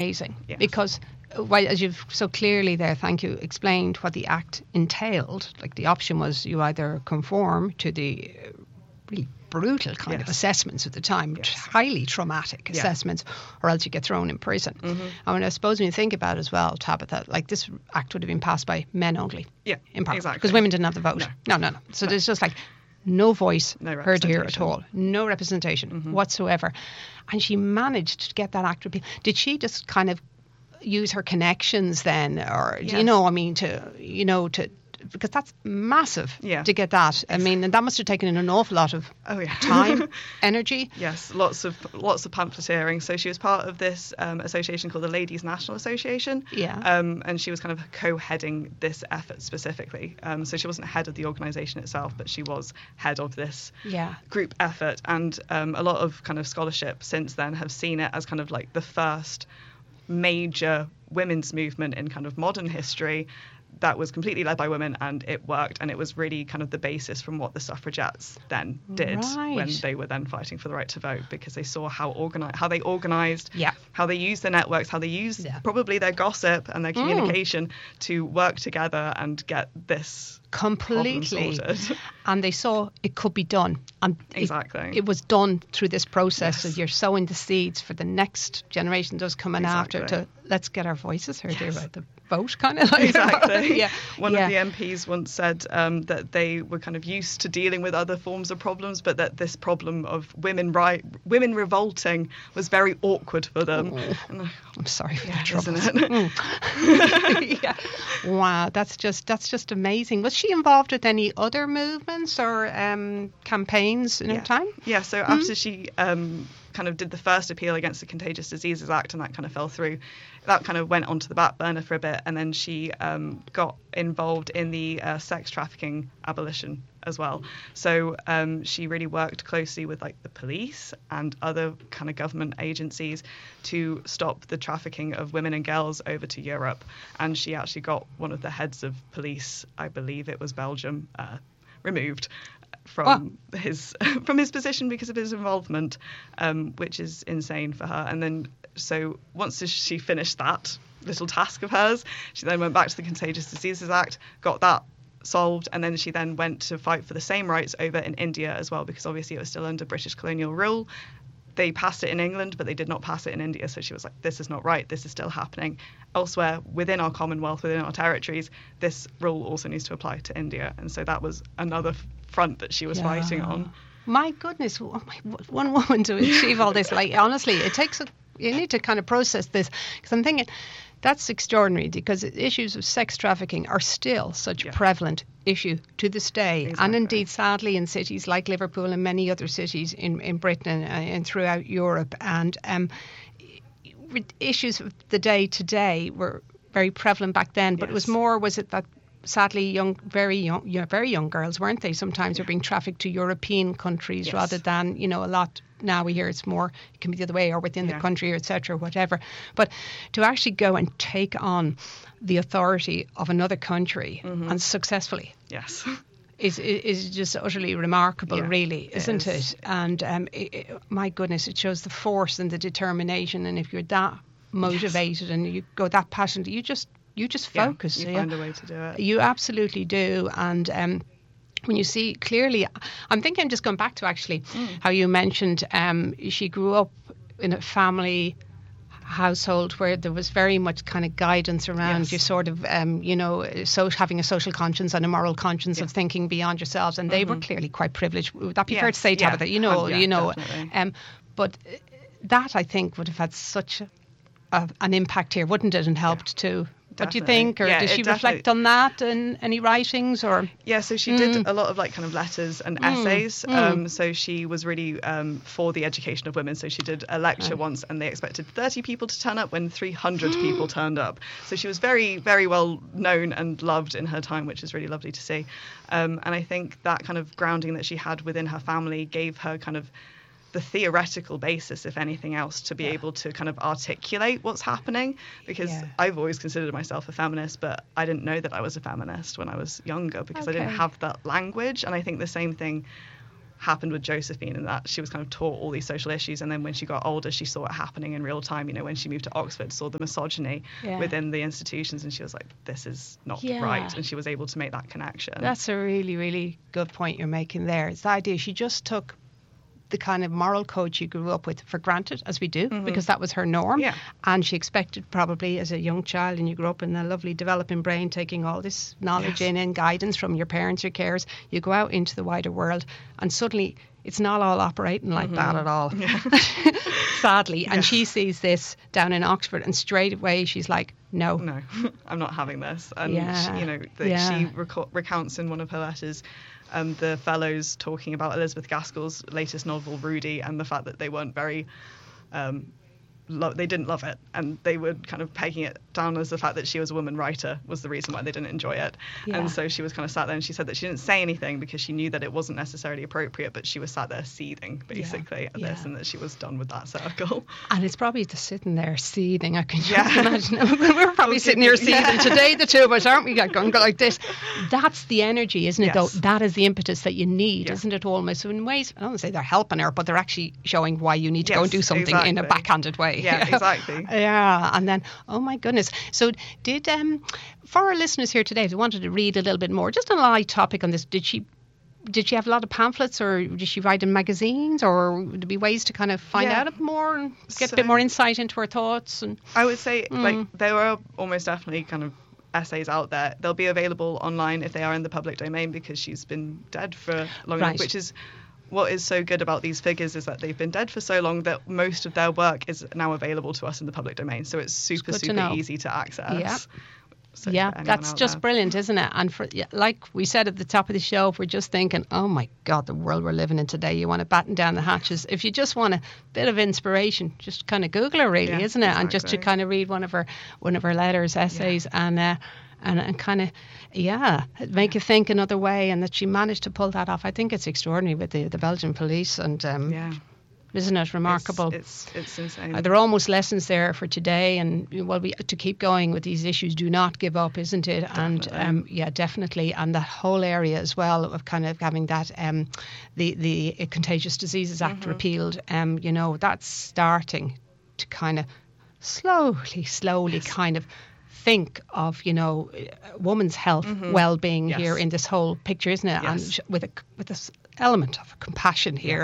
amazing. Yes. Because well, as you've so clearly there, thank you, explained what the act entailed. Like the option was you either conform to the really brutal kind of Yes. assessments at the time, Yes. highly traumatic Yeah. assessments, or else you get thrown in prison. I mean, I suppose when you think about it as well, Tabitha, like this act would have been passed by men only Yeah, in Parliament, exactly. because women didn't have the vote. No. So there's just like no voice No heard here at representation. all, no representation whatsoever. And she managed to get that act repealed. Did she just kind of use her connections then, or do you Yes. know, I mean, to because that's massive Yeah. to get that. I mean, and that must have taken an awful lot of Oh yeah. time, energy. Yes, lots of pamphleteering. So she was part of this association called the Ladies National Association. Yeah. And she was kind of co-heading this effort specifically. So she wasn't head of the organisation itself, but she was head of this Yeah. group effort. And a lot of kind of scholarship since then have seen it as kind of like the first major women's movement in kind of modern history that was completely led by women, and it worked, and it was really kind of the basis from what the suffragettes then did when Right. they were then fighting for the right to vote, because they saw how they organized, Yeah. how they used their networks, how they used Yeah. probably their gossip and their communication to work together and get this problem Completely. sorted. And they saw it could be done. And Exactly. it was done through this process. Yes. As you're sowing the seeds for the next generation that's coming after Exactly. to let's get our voices heard here Yes. about the vote, kind of like. Exactly. Yeah. One Yeah. of the MPs once said that they were kind of used to dealing with other forms of problems, but that this problem of women revolting was very awkward for them. Oh. And I'm sorry for the yeah, troubles. isn't it? Yeah. Wow, that's just amazing. Was she involved with any other movements or campaigns in her Yeah. time? Yeah, so after she kind of did the first appeal against the Contagious Diseases Act, and that kind of fell through, that kind of went onto the back burner for a bit, and then she got involved in the sex trafficking abolition as well. So she really worked closely with like the police and other kind of government agencies to stop the trafficking of women and girls over to Europe. And she actually got one of the heads of police, I believe it was Belgium, removed from his position because of his involvement, which is insane for her. And then so once she finished that little task of hers, she then went back to the Contagious Diseases Act, got that solved, and then she then went to fight for the same rights over in India as well, because obviously it was still under British colonial rule. They passed it in England, but they did not pass it in India. So she was like, this is not right. This is still happening elsewhere within our Commonwealth, within our territories. This rule also needs to apply to India. And so that was another front that she was fighting on. My goodness, one woman to achieve all this. Like, honestly, it takes you need to kind of process this, because I'm thinking that's extraordinary, because issues of sex trafficking are still such a prevalent issue to this day. Exactly. And indeed, sadly, in cities like Liverpool and many other cities in Britain and throughout Europe. And issues of the day to day were very prevalent back then, but it was it that sadly very young girls, weren't they? Sometimes were being trafficked to European countries rather than, a lot. Now we hear it can be the other way, or within the country, or etc., whatever. But to actually go and take on the authority of another country and successfully, is just utterly remarkable, really, isn't it? And my goodness, it shows the force and the determination. And if you're that motivated and you go that passionate, you just focus. You find a way to do it. You absolutely do. And when you see clearly, I'm thinking, just going back to actually how you mentioned she grew up in a family household where there was very much kind of guidance around you sort of having a social conscience and a moral conscience of thinking beyond yourselves, and they were clearly quite privileged. Would that be fair to say, Tabitha? Definitely. But that, I think, would have had such an impact here, wouldn't it, and helped too. What do you think? Or did she reflect on that in any writings? Or so she did a lot of like kind of letters and essays. So she was really for the education of women. So she did a lecture once, and they expected 30 people to turn up when 300 people turned up. So she was very, very well known and loved in her time, which is really lovely to see. And I think that kind of grounding that she had within her family gave her kind of the theoretical basis, if anything else, to be able to kind of articulate what's happening, because I've always considered myself a feminist, but I didn't know that I was a feminist when I was younger, because I didn't have that language. And I think the same thing happened with Josephine, and that she was kind of taught all these social issues, and then when she got older she saw it happening in real time, when she moved to Oxford, saw the misogyny within the institutions, and she was like, this is not right, and she was able to make that connection. That's a really, really good point you're making there. It's the idea she just took the kind of moral code she grew up with for granted, as we do, because that was her norm. Yeah. And she expected, probably as a young child, and you grew up in a lovely developing brain, taking all this knowledge in and guidance from your parents or carers, you go out into the wider world and suddenly it's not all operating like that at all. Yeah. Sadly. And she sees this down in Oxford, and straight away she's like, no, I'm not having this. And she recounts in one of her letters the fellows talking about Elizabeth Gaskell's latest novel, Rudy, and the fact that they weren't very they didn't love it, and they were kind of pegging it down as the fact that she was a woman writer was the reason why they didn't enjoy it. And so she was kind of sat there, and she said that she didn't say anything because she knew that it wasn't necessarily appropriate, but she was sat there seething basically at this, and that she was done with that circle. And it's probably just sitting there seething. I can just imagine. We're probably sitting here seething today, the two of us, aren't we? Going like this. That's the energy, isn't it? Though that is the impetus that you need, isn't it? Almost. So in ways, I don't want to say they're helping her, but they're actually showing why you need to go and do something in a backhanded way. Yeah, exactly. Yeah, and then, oh my goodness. So did, for our listeners here today, if they wanted to read a little bit more, just a light topic on this, did she have a lot of pamphlets, or did she write in magazines, or would there be ways to kind of find out a bit more and get a bit more insight into her thoughts? And I would say, there are almost definitely kind of essays out there. They'll be available online if they are in the public domain, because she's been dead for long enough, which is what is so good about these figures, is that they've been dead for so long that most of their work is now available to us in the public domain. So it's super easy to access. Yeah. So that's just brilliant, isn't it? And for, like we said at the top of the show, if we're just thinking, oh my God, the world we're living in today, you want to batten down the hatches. If you just want a bit of inspiration, just kind of Google her, really, isn't it? Exactly. And just to kind of read one of her letters, essays, and kind of, make you think another way, and that she managed to pull that off. I think it's extraordinary with the Belgian police, and isn't it remarkable? It's insane. There are almost lessons there for today, and we to keep going with these issues. Do not give up, isn't it? Definitely. And definitely, and that whole area as well of kind of having that the Contagious Diseases Act repealed. That's starting to kind of slowly kind of think of woman's health, well-being here in this whole picture, isn't it? And with this element of compassion here,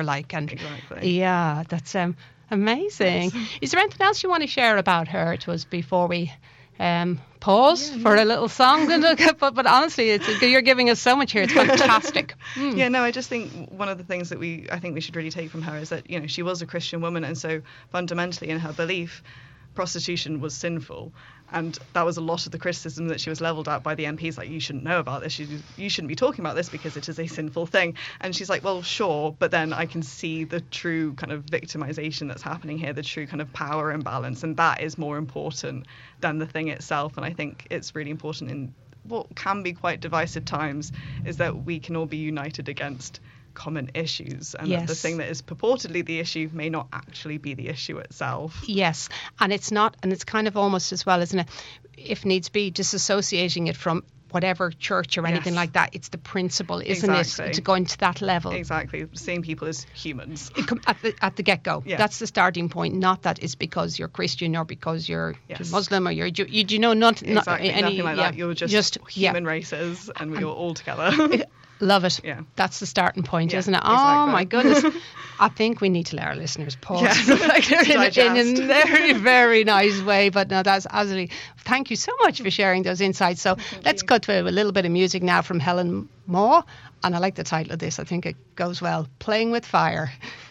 that's amazing. Yes. Is there anything else you want to share about her to us before we pause for a little song? but honestly, you're giving us so much here. It's fantastic. I just think one of the things that I think we should really take from her is that she was a Christian woman, and so fundamentally in her belief, prostitution was sinful, and that was a lot of the criticism that she was levelled at by the MPs, like, you shouldn't know about this, you shouldn't be talking about this because it is a sinful thing. And she's like, well, sure, but then I can see the true kind of victimization that's happening here, the true kind of power imbalance, and that is more important than the thing itself. And I think it's really important in what can be quite divisive times, is that we can all be united against common issues, and that the thing that is purportedly the issue may not actually be the issue itself. Yes, and it's not, and it's kind of almost as well, isn't it, if needs be, disassociating it from whatever church or anything like that. It's the principle, isn't it, to go into that level. Exactly, seeing people as humans at the get-go. That's the starting point, not that it's because you're Christian or because you're Muslim or you're Jew. Nothing like that. You're just human races, and we're all together. Love it. Yeah. That's the starting point, isn't it? Exactly. Oh my goodness. I think we need to let our listeners pause in a very, very nice way. But no, that's absolutely. Thank you so much for sharing those insights. So let's cut to a little bit of music now from Helen Maw. And I like the title of this. I think it goes well. Playing with Fire.